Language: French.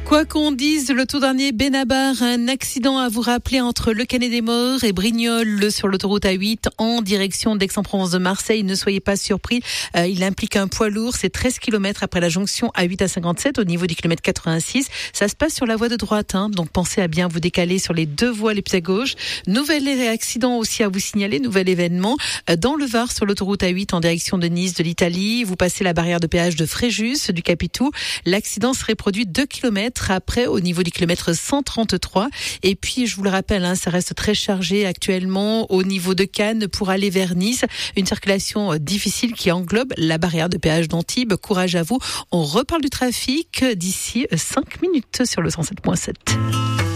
Quoi qu'on dise, le tout dernier Benabar, un accident à vous rappeler entre Le Canet-des-Morts et Brignoles sur l'autoroute A8 en direction d'Aix-en-Provence de Marseille. Ne soyez pas surpris, il implique un poids lourd. C'est 13 km après la jonction A8 à 57 au niveau du kilomètre 86. Ça se passe sur la voie de droite, donc pensez à bien vous décaler sur les deux voies les plus à gauche. Nouvel accident aussi à vous signaler, nouvel événement dans le Var sur l'autoroute A8 en direction de Nice, de l'Italie. Vous passez la barrière de péage de Fréjus, du Capitou. L'accident serait produit 2 km après au niveau du kilomètre 133. Et puis, je vous le rappelle, ça reste très chargé actuellement au niveau de Cannes pour aller vers Nice. Une circulation difficile qui englobe la barrière de péage d'Antibes. Courage à vous. On reparle du trafic d'ici 5 minutes sur le 107.7.